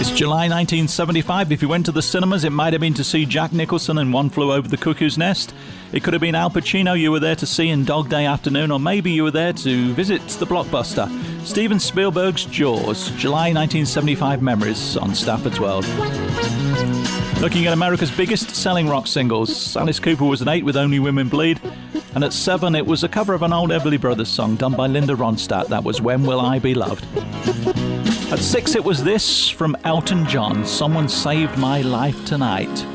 It's July 1975. If you went to the cinemas, it might have been to see Jack Nicholson in One Flew Over the Cuckoo's Nest. It could have been Al Pacino you were there to see in Dog Day Afternoon, or maybe you were there to visit the blockbuster. Steven Spielberg's Jaws, July 1975 memories on Stafford's World. Looking at America's biggest selling rock singles, Alice Cooper was at 8 with Only Women Bleed, and at 7 it was a cover of an old Everly Brothers song done by Linda Ronstadt. That was When Will I Be Loved. At 6 it was this from Elton John, Someone Saved My Life Tonight.